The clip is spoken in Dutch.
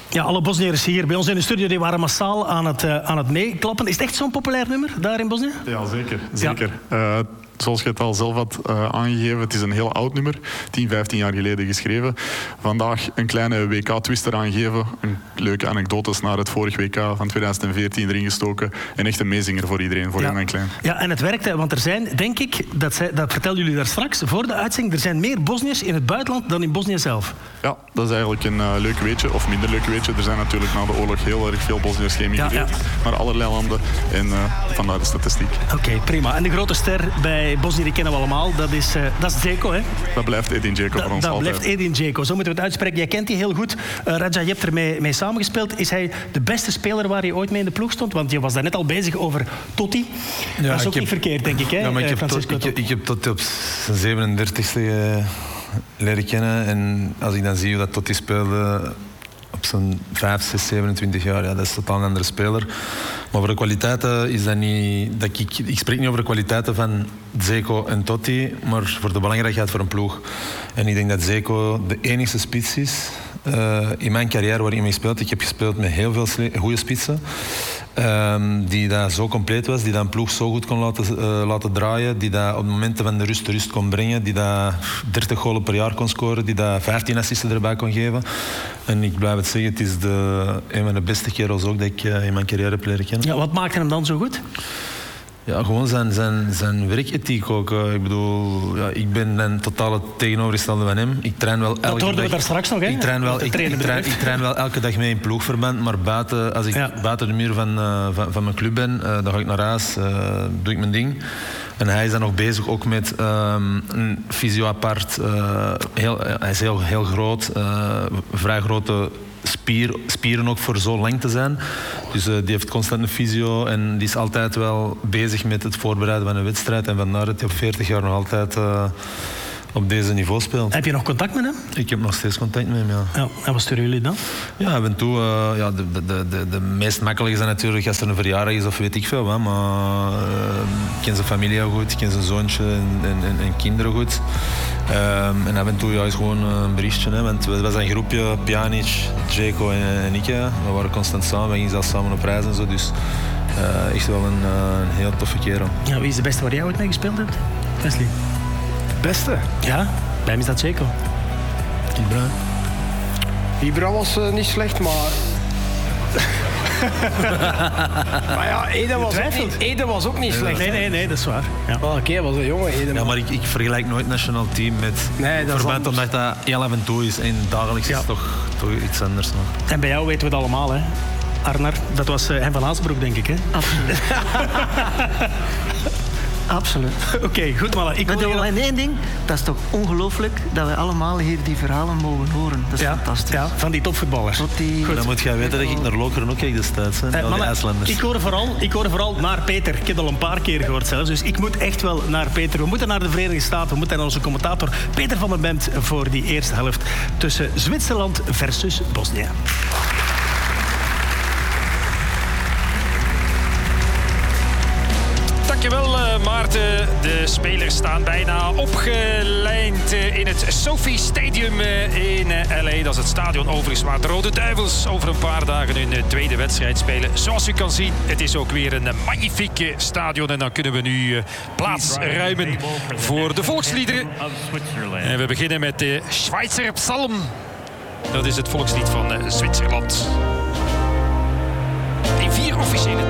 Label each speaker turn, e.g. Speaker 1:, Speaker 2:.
Speaker 1: Ja, alle Bosniërs hier bij ons in de studio die waren massaal aan het meeklappen. Is het echt zo'n populair nummer daar in Bosnië?
Speaker 2: Ja, zeker. Ja. Zoals je het al zelf had aangegeven, het is een heel oud nummer. 10, 15 jaar geleden geschreven. Vandaag een kleine WK-twist eraan geven. Een leuke anekdotes naar het vorige WK van 2014 erin gestoken. En echt een meezinger voor iedereen, voor jong en klein.
Speaker 1: Ja, en het werkte, want er zijn, denk ik, dat vertelden jullie daar straks, voor de uitzending, er zijn meer Bosniërs in het buitenland dan in Bosnië zelf.
Speaker 2: Ja, dat is eigenlijk een leuk weetje, of minder leuk weetje. Er zijn natuurlijk na de oorlog heel erg veel Bosniërs geëmigreerd naar allerlei landen. En vandaar de statistiek.
Speaker 1: Oké, prima. En de grote ster bij Bosnië, die kennen we allemaal, dat is Dzeko, hè?
Speaker 2: Dat blijft Edin Dzeko voor ons altijd.
Speaker 1: Dat blijft Edin Dzeko, zo moeten we het uitspreken. Jij kent die heel goed. Radja, je hebt er mee samengespeeld. Is hij de beste speler waar je ooit mee in de ploeg stond? Want je was daar net al bezig over Totti. Ja, dat is ook niet verkeerd, denk ik, hè?
Speaker 3: Ja, maar ik heb Totti op zijn 37e leren kennen. En als ik dan zie hoe dat Totti speelde op zijn 5, 6, 27 jaar, ja, dat is totaal een andere speler. Maar voor de kwaliteiten is dat niet... Ik spreek niet over de kwaliteiten van Dzeko en Totti, maar voor de belangrijkheid voor een ploeg. En ik denk dat Dzeko de enige spits is in mijn carrière waarin ik mee gespeeld. Ik heb gespeeld met heel veel goede spitsen. Die dat zo compleet was, die dat een ploeg zo goed kon laten draaien, die dat op momenten van de rust kon brengen, die dat 30 golen per jaar kon scoren, die dat 15 assisten erbij kon geven. En ik blijf het zeggen, het is een van de beste kerels ook dat ik in mijn carrière heb leren kennen.
Speaker 1: Ja, wat maakte hem dan zo goed?
Speaker 3: Ja, gewoon zijn werkethiek ook. Ik bedoel, ja, ik ben een totale tegenovergestelde van hem. Ik train wel elke dag. Dat
Speaker 1: hoorden we daar straks nog, hè?
Speaker 3: Ik train wel elke dag mee in ploegverband, maar als ik buiten de muur van mijn club ben, dan ga ik naar huis, doe ik mijn ding. En hij is dan nog bezig ook met een fysio apart. Hij is heel groot, vrij grote spieren ook voor zo lang te zijn. Dus die heeft constant een fysio en die is altijd wel bezig met het voorbereiden van een wedstrijd. En vandaar dat hij op 40 jaar nog altijd op deze niveau speelt.
Speaker 1: Heb je nog contact met hem?
Speaker 3: Ik heb nog steeds contact met hem, ja.
Speaker 1: En wat sturen jullie dan?
Speaker 3: Ja, af en toe. De meest makkelijke is natuurlijk als er een verjaardag is of weet ik veel. Maar ik ken zijn familie heel goed, ik ken zijn zoontje en kinderen goed. En af en toe is gewoon een berichtje. Hè, want we zijn een groepje, Pjanic, Dzeko en ik. We waren constant samen, we gingen zelfs samen op reis en zo. Dus echt wel een heel toffe kerel.
Speaker 1: Ja, wie is de beste waar jij ooit mee gespeeld hebt? Wesley?
Speaker 4: Beste?
Speaker 1: Ja, bij mij is dat Dzeko.
Speaker 4: Ibra was niet slecht, maar... maar ja, Ede was ook niet slecht.
Speaker 1: Nee, dat is waar. Ja.
Speaker 4: Oké, was een jongen, Ede.
Speaker 3: Ja, maar ik vergelijk nooit nationaal team met verband, omdat dat heel af en toe is. En dagelijks is het toch iets anders nog.
Speaker 1: En bij jou weten we het allemaal, hè? Arnar, dat was Hem van Azenbroek, denk ik, hè?
Speaker 5: Absoluut. Absoluut.
Speaker 1: Oké, goed, mannen.
Speaker 5: En één ding, dat is toch ongelooflijk dat wij allemaal hier die verhalen mogen horen. Dat is fantastisch.
Speaker 1: Ja, van die topvoetballers.
Speaker 3: Goed. Dan moet jij weten dat ik naar Lokeren ook kijk destijds. Die IJslanders.
Speaker 1: Ik hoor vooral naar Peter. Ik heb het al een paar keer gehoord zelfs. Dus ik moet echt wel naar Peter. We moeten naar de Verenigde Staten. We moeten naar onze commentator Peter van den Bemt voor die eerste helft tussen Zwitserland versus Bosnië.
Speaker 6: Dankjewel Maarten. De spelers staan bijna opgelijnd in het Sophie Stadium in LA. Dat is het stadion overigens waar de Rode Duivels over een paar dagen hun tweede wedstrijd spelen. Zoals u kan zien, het is ook weer een magnifiek stadion. En dan kunnen we nu plaats ruimen voor de volksliederen. En we beginnen met de Schweizer Psalm. Dat is het volkslied van Zwitserland. In 4 officiële